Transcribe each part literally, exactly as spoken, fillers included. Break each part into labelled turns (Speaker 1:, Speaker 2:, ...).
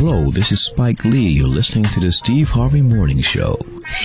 Speaker 1: Hello, this is Spike Lee. You're listening to the Steve Harvey Morning Show.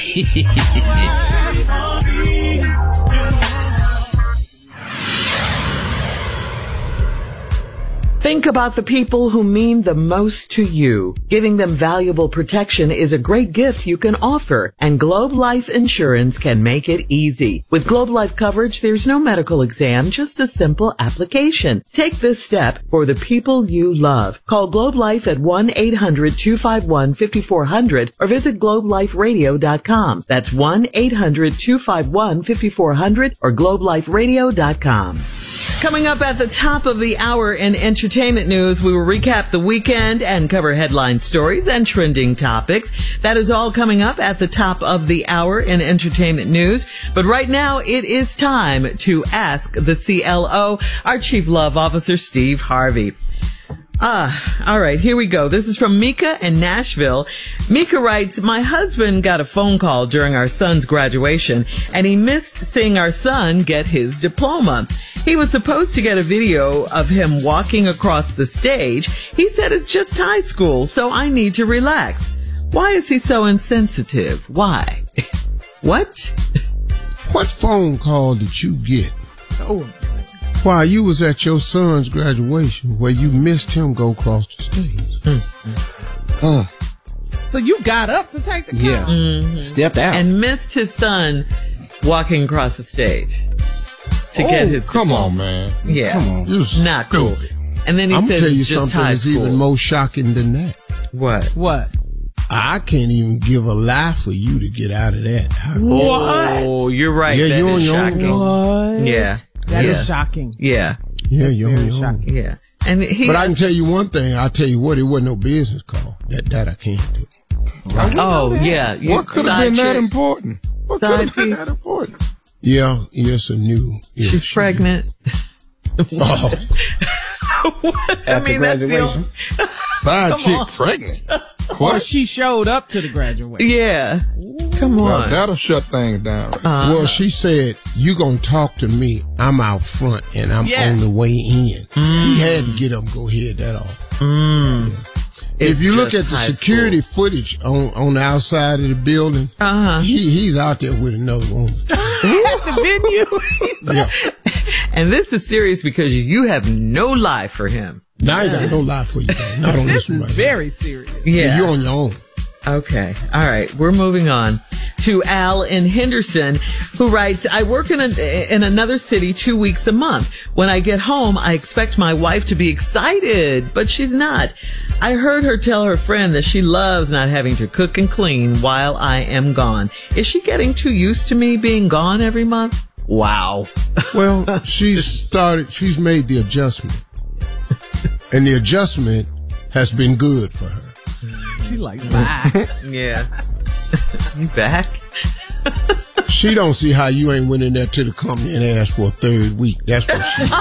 Speaker 2: Think about the people who mean the most to you. Giving them valuable protection is a great gift you can offer, and Globe Life Insurance can make it easy. With Globe Life coverage, there's no medical exam, just a simple application. Take this step for the people you love. Call Globe Life at one eight hundred two five one five four zero zero or visit globe life radio dot com. That's one eight hundred two five one five four zero zero or globe life radio dot com. Coming up at the top of the hour in entertainment news, we will recap the weekend and cover headline stories and trending topics. That is all coming up at the top of the hour in entertainment news. But right now, it is time to ask the C L O, our Chief Love Officer, Steve Harvey. Ah, all right, here we go. This is from Mika in Nashville. Mika writes, my husband got a phone call during our son's graduation, and he missed seeing our son get his diploma. He was supposed to get a video of him walking across the stage. He said it's just high school, so I need to relax. Why is he so insensitive? Why? What?
Speaker 3: What phone call did you get?
Speaker 2: Oh,
Speaker 3: while you was at your son's graduation where you missed him go across the stage. Mm-hmm. Uh.
Speaker 4: So you got up to take the call?
Speaker 5: Yeah.
Speaker 2: Mm-hmm.
Speaker 5: Stepped out.
Speaker 2: And missed his son walking across the stage to
Speaker 3: oh,
Speaker 2: get his
Speaker 3: come
Speaker 2: diploma.
Speaker 3: on, man.
Speaker 2: Yeah.
Speaker 3: Come on. Just
Speaker 2: not cool.
Speaker 3: stupid.
Speaker 2: And then he
Speaker 3: I'm
Speaker 2: says
Speaker 3: tell you
Speaker 2: it's just
Speaker 3: something
Speaker 2: high
Speaker 3: that's
Speaker 2: school.
Speaker 3: even more shocking than that.
Speaker 2: What?
Speaker 4: What?
Speaker 3: I can't even give a lie for you to get out of that. I,
Speaker 2: what? Oh, you're right.
Speaker 3: Yeah,
Speaker 2: that
Speaker 3: you're on
Speaker 2: is
Speaker 3: your
Speaker 2: shocking.
Speaker 3: own.
Speaker 4: What?
Speaker 2: Yeah.
Speaker 4: That
Speaker 2: yeah.
Speaker 4: is shocking.
Speaker 2: Yeah.
Speaker 3: Yeah,
Speaker 4: That's
Speaker 3: you're on your own.
Speaker 2: Yeah. And he,
Speaker 3: but I can tell you one thing. I'll tell you what, it wasn't no business call. That that I can't do.
Speaker 2: Right. Oh, yeah. You,
Speaker 6: what could have been
Speaker 2: chick.
Speaker 6: that important? What could have been that important?
Speaker 3: Yeah, yes, a new. Yes,
Speaker 2: She's
Speaker 3: she,
Speaker 2: pregnant.
Speaker 3: Oh.
Speaker 2: What? I
Speaker 5: After
Speaker 2: mean,
Speaker 5: graduation.
Speaker 6: Side chick on. Pregnant. What?
Speaker 4: Or she showed up to the graduation.
Speaker 2: Yeah. Come on.
Speaker 6: Well, that'll shut things down. Right?
Speaker 2: Uh-huh.
Speaker 3: Well, she said, you gonna talk to me. I'm out front and I'm
Speaker 4: yes.
Speaker 3: on the way in.
Speaker 2: Mm.
Speaker 3: He had to get up and go ahead that all.
Speaker 2: Mm.
Speaker 3: Yeah. If you look at the security
Speaker 2: school.
Speaker 3: footage on, on the outside of the building,
Speaker 2: uh-huh.
Speaker 3: he he's out there with another woman.
Speaker 4: At the
Speaker 3: venue. Yeah.
Speaker 2: And this is serious because you have no lie for him.
Speaker 3: Now I ain't got no lie for you, though. Not on this,
Speaker 4: this
Speaker 3: one
Speaker 4: is
Speaker 3: right
Speaker 4: very
Speaker 3: here.
Speaker 4: serious.
Speaker 2: Yeah.
Speaker 3: yeah. You're on your own.
Speaker 2: Okay. All right. We're moving on to Al in Henderson, who writes, I work in a, in another city two weeks a month. When I get home, I expect my wife to be excited, but she's not. I heard her tell her friend that she loves not having to cook and clean while I am gone. Is she getting too used to me being gone every month? Wow.
Speaker 3: Well, she's started, she's made the adjustment. And the adjustment has been good for her.
Speaker 4: She like, bye.
Speaker 2: Yeah. You back?
Speaker 3: She don't see how you ain't went in there to the company and asked for a third week. That's what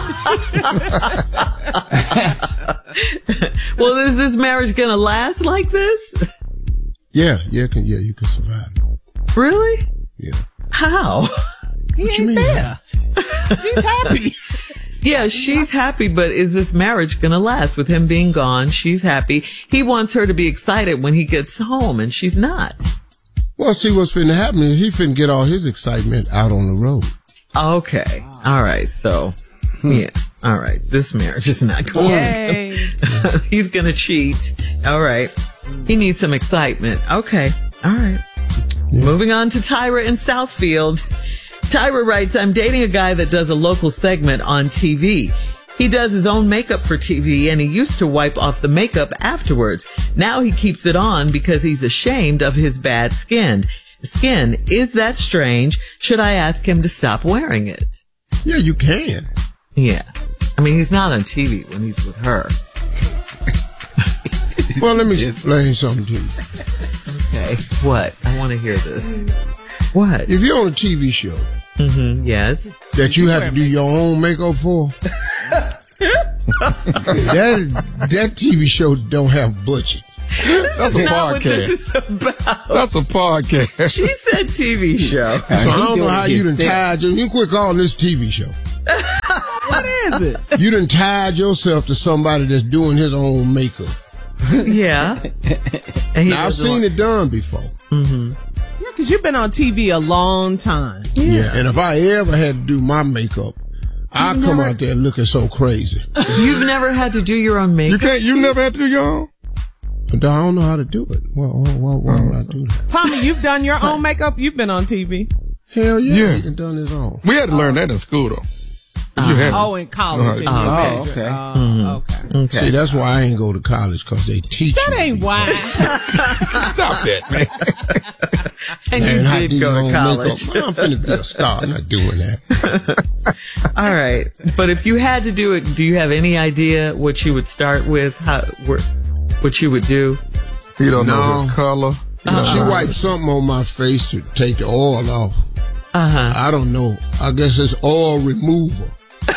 Speaker 3: she
Speaker 2: Well, is this marriage going to last like this?
Speaker 3: Yeah, yeah, can, yeah, you can survive.
Speaker 2: Really?
Speaker 3: Yeah.
Speaker 2: How?
Speaker 4: He
Speaker 3: What
Speaker 4: ain't
Speaker 3: you mean?
Speaker 4: there. She's happy.
Speaker 2: Yeah, she's happy, but is this marriage going to last with him being gone? She's happy. He wants her to be excited when he gets home, and she's not.
Speaker 3: Well, see, what's finna happen is he finna get all his excitement out on the road.
Speaker 2: Okay. All right. So, yeah. All right. This marriage is not going.
Speaker 4: Yay.
Speaker 2: He's going to cheat. All right. He needs some excitement. Okay. All right.
Speaker 3: Yeah.
Speaker 2: Moving on to Tyra in Southfield. Tyra writes, I'm dating a guy that does a local segment on T V. He does his own makeup for T V, and he used to wipe off the makeup afterwards. Now he keeps it on because he's ashamed of his bad skin. Skin. Is that strange? Should I ask him to stop wearing it?
Speaker 3: Yeah, you can.
Speaker 2: Yeah. I mean, he's not on T V when he's with her.
Speaker 3: Well, let me explain something to you.
Speaker 2: Okay. What? I want to hear this. What?
Speaker 3: If you're on a T V show
Speaker 2: Mm-hmm. Yes.
Speaker 3: that you have to do your own makeup for, that that T V show don't have budget.
Speaker 6: That's a
Speaker 2: Not what this
Speaker 6: podcast.
Speaker 2: is about.
Speaker 6: That's a podcast.
Speaker 2: She said T V show.
Speaker 3: So I don't know how you done tied your, you quit calling this T V show.
Speaker 4: What is it?
Speaker 3: You done tied yourself to somebody that's doing his own makeup.
Speaker 2: Yeah. And he
Speaker 3: Now, I've
Speaker 2: doesn't
Speaker 3: seen
Speaker 2: want-
Speaker 3: it done before.
Speaker 4: Yeah, because you've been on T V a long time.
Speaker 3: Yeah. And if I ever had to do my makeup, I'd come out there looking so crazy.
Speaker 2: You've never had to do your own
Speaker 6: You
Speaker 2: makeup?
Speaker 6: can't. You never had to do your own.
Speaker 3: But I don't know how to do it. Why, why, why, why would I do that?
Speaker 4: Tommy, you've done your own makeup. You've been on T V.
Speaker 3: Hell yeah,
Speaker 6: Yeah.
Speaker 3: he done done his own.
Speaker 6: We had to learn that in school though. You had to.
Speaker 4: Oh, in college.
Speaker 6: Uh,
Speaker 4: and
Speaker 2: oh,
Speaker 4: you
Speaker 2: okay.
Speaker 4: did.
Speaker 5: okay.
Speaker 4: Oh, okay.
Speaker 2: Okay.
Speaker 3: See, that's why I ain't go to college, because they teach
Speaker 4: That
Speaker 3: you.
Speaker 4: ain't why.
Speaker 6: Stop that, man.
Speaker 2: And
Speaker 3: Man,
Speaker 2: you
Speaker 3: how
Speaker 2: did
Speaker 3: do
Speaker 2: go
Speaker 3: your
Speaker 2: to
Speaker 3: own
Speaker 2: college.
Speaker 3: makeup? I'm finna be a star. I'm not doing that.
Speaker 2: All right. But if you had to do it, do you have any idea what you would start with? How, where, what you would do?
Speaker 6: He don't know
Speaker 3: No.
Speaker 6: his color. He don't
Speaker 3: She
Speaker 6: know-
Speaker 3: wiped something on my face to take the oil off.
Speaker 2: Uh-huh.
Speaker 3: I don't know. I guess it's oil remover.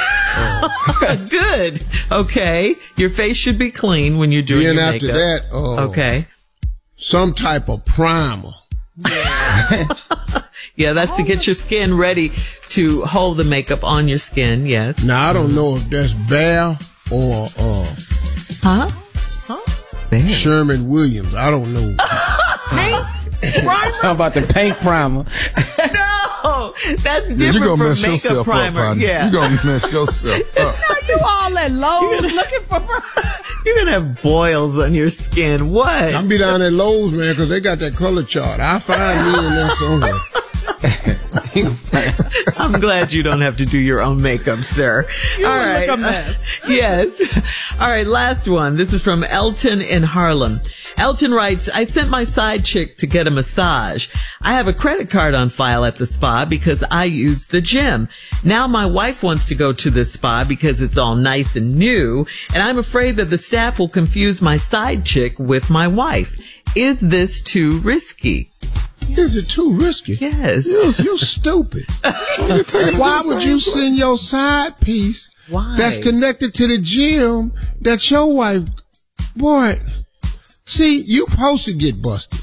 Speaker 2: Good. Okay. Your face should be clean when you're doing
Speaker 3: Then
Speaker 2: your
Speaker 3: after
Speaker 2: makeup.
Speaker 3: that, uh,
Speaker 2: Okay.
Speaker 3: some type of primer.
Speaker 2: Yeah, that's to get your skin ready to hold the makeup on your skin. Yes.
Speaker 3: Now, I don't know if that's Bear or uh,
Speaker 2: Huh? There.
Speaker 3: Sherman Williams. I don't know.
Speaker 5: Talking about the paint primer.
Speaker 2: No, that's different
Speaker 6: Yeah, you gonna
Speaker 2: from
Speaker 6: mess
Speaker 2: makeup
Speaker 6: yourself
Speaker 2: primer.
Speaker 6: up, partner.
Speaker 2: Yeah.
Speaker 6: You gonna mess yourself up.
Speaker 4: You all at Lowe's looking for.
Speaker 2: You're gonna have boils on your skin. What?
Speaker 3: I'll be down at Lowe's, man, because they got that color chart. I'll find me in there somewhere.
Speaker 2: I'm glad you don't have to do your own makeup, sir.
Speaker 4: You
Speaker 2: All
Speaker 4: would
Speaker 2: right.
Speaker 4: look a mess.
Speaker 2: Yes. All right. Last one. This is from Elton in Harlem. Elton writes, I sent my side chick to get a massage. I have a credit card on file at the spa because I use the gym. Now my wife wants to go to this spa because it's all nice and new, and I'm afraid that the staff will confuse my side chick with my wife. Is this too risky?
Speaker 3: Is it too risky?
Speaker 2: Yes.
Speaker 3: You, you stupid. Why would you send your side piece
Speaker 2: Why?
Speaker 3: that's connected to the gym that your wife, boy, see, you supposed to get busted.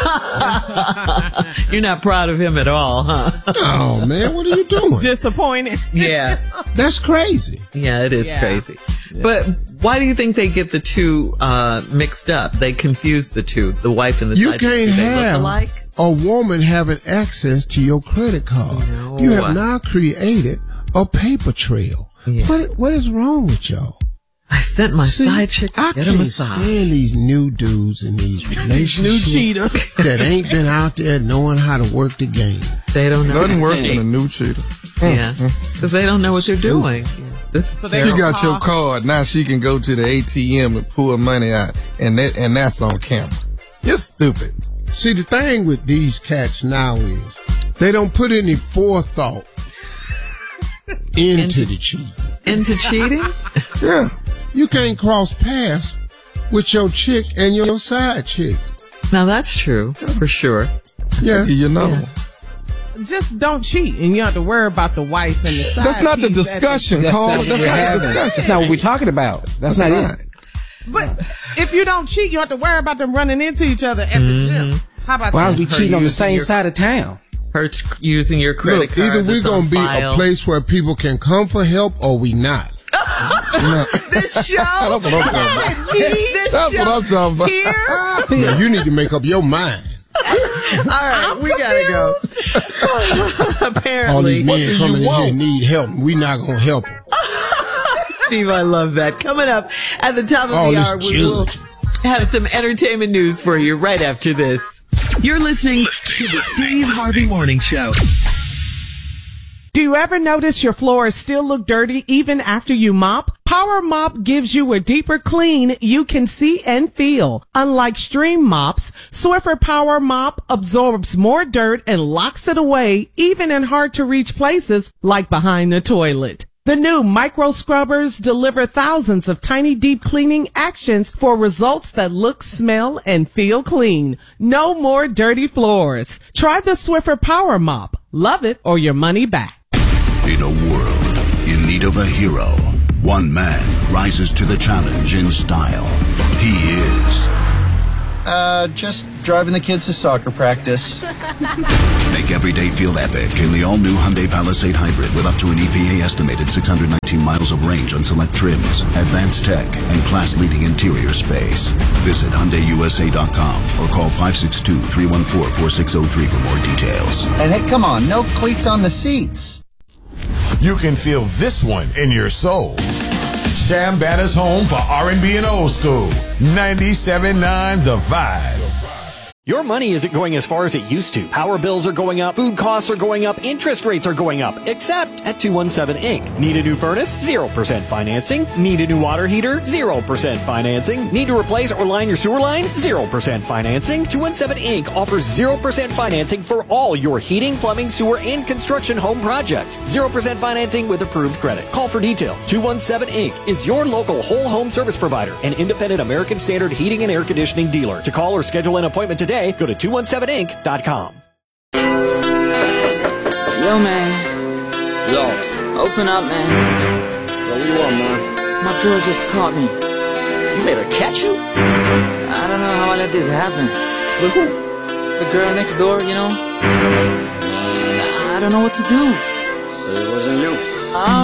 Speaker 2: You're not proud of him at all, huh?
Speaker 3: Oh, man, what are you doing?
Speaker 4: Disappointed.
Speaker 2: Yeah.
Speaker 3: That's crazy.
Speaker 2: Yeah, it is
Speaker 4: Yeah.
Speaker 2: crazy. But why do you think they get the two uh, mixed up? They confuse the two, the wife and the
Speaker 3: You
Speaker 2: side chick.
Speaker 3: can't
Speaker 2: Do they look
Speaker 3: have
Speaker 2: alike?
Speaker 3: a woman having access to your credit card.
Speaker 2: No.
Speaker 3: You have now created a paper trail.
Speaker 2: Yeah.
Speaker 3: What What is wrong with y'all?
Speaker 2: I sent my
Speaker 3: See,
Speaker 2: side chick to
Speaker 3: I
Speaker 2: get a
Speaker 3: can't
Speaker 2: massage.
Speaker 3: stand these new dudes in these relationships.
Speaker 4: New cheaters.
Speaker 3: that ain't been out there knowing how to work the game.
Speaker 2: They don't know.
Speaker 6: Nothing worse than a new cheater.
Speaker 2: Yeah, because they don't know what they're doing. This is
Speaker 4: So they
Speaker 6: You
Speaker 2: terrible.
Speaker 6: got your card. Now she can go to the A T M and pull money out, and that and that's on camera. You're stupid.
Speaker 3: See, the thing with these cats now is they don't put any forethought into,
Speaker 2: Into-
Speaker 3: the cheating.
Speaker 2: into cheating.
Speaker 6: Yeah.
Speaker 3: You can't cross paths with your chick and your side chick.
Speaker 2: Now that's true for sure.
Speaker 3: Yes.
Speaker 6: You know.
Speaker 4: Just don't cheat, and you don't have to worry about the wife and the side.
Speaker 6: That's not the
Speaker 4: piece at
Speaker 6: discussion,
Speaker 5: That's
Speaker 6: Carl.
Speaker 5: not what
Speaker 6: That's
Speaker 5: we're
Speaker 6: not the
Speaker 5: having.
Speaker 6: discussion.
Speaker 5: That's not what we're talking about. That's, not
Speaker 6: not.
Speaker 5: it.
Speaker 4: But if you don't cheat, you don't have to worry about them running into each other at the gym. How about
Speaker 5: Why
Speaker 4: that?
Speaker 5: are we
Speaker 2: Her
Speaker 5: cheating on the
Speaker 2: using
Speaker 5: same
Speaker 2: your-
Speaker 5: side of town?
Speaker 2: Her t- using your credit
Speaker 3: Look,
Speaker 2: card.
Speaker 3: either we're
Speaker 2: that's
Speaker 3: going
Speaker 2: on
Speaker 3: to be
Speaker 2: file.
Speaker 3: a place where people can come for help or we not.
Speaker 2: This show.
Speaker 6: That's what I'm talking about.
Speaker 2: This
Speaker 6: That's
Speaker 2: show
Speaker 6: what I'm talking about.
Speaker 4: Here,
Speaker 3: Now, you need to make up your mind.
Speaker 2: All right, we gotta go.
Speaker 3: All
Speaker 2: Apparently,
Speaker 3: these men
Speaker 6: do
Speaker 3: coming
Speaker 6: you
Speaker 3: in here
Speaker 6: want?
Speaker 3: need help. We not going to help them.
Speaker 2: Steve, I love that. Coming up at the top of
Speaker 3: All
Speaker 2: the
Speaker 3: this
Speaker 2: hour, we will
Speaker 3: judge.
Speaker 2: have some entertainment news for you right after this.
Speaker 7: You're listening to the Steve Harvey Morning Show.
Speaker 4: do you ever notice your floors still look dirty even after you mop? Power Mop gives you a deeper clean you can see and feel. Unlike stream mops, Swiffer Power Mop absorbs more dirt and locks it away, even in hard to reach places like behind the toilet. The new micro scrubbers deliver thousands of tiny deep cleaning actions for results that look, smell, and feel clean. No more dirty floors. Try the Swiffer Power Mop. Love it or your money back.
Speaker 8: In a world in need of a hero, one man rises to the challenge in style. He is
Speaker 9: Uh, just driving the kids to soccer practice.
Speaker 8: Make every day feel epic in the all-new Hyundai Palisade Hybrid with up to an E P A-estimated six hundred nineteen miles of range on select trims, advanced tech, and class-leading interior space. Visit Hyundai U S A dot com or call five six two, three one four, four six zero three for more details.
Speaker 9: And hey, come on, no cleats on the seats.
Speaker 10: You can feel this one in your soul. Shambana's home for R and B and old school. ninety-seven point nine The Vibe.
Speaker 11: Your money isn't going as far as it used to. Power bills are going up, food costs are going up, interest rates are going up, except at two one seven Incorporated. Need a new furnace? zero percent financing. Need a new water heater? zero percent financing. Need to replace or line your sewer line? zero percent financing. two one seven Incorporated offers zero percent financing for all your heating, plumbing, sewer, and construction home projects. zero percent financing with approved credit. Call for details. two one seven Incorporated is your local whole home service provider, an independent American Standard heating and air conditioning dealer. To call or schedule an appointment today, go to two one seven inc dot com.
Speaker 12: Yo, man.
Speaker 13: Yo.
Speaker 12: Open up, man.
Speaker 13: Yo, what you want, man?
Speaker 12: My girl just caught me.
Speaker 13: You made her catch you?
Speaker 12: I don't know how I let this happen.
Speaker 13: With who?
Speaker 12: The girl next door, you know? I don't know what to do.
Speaker 13: So it wasn't you.
Speaker 12: Oh.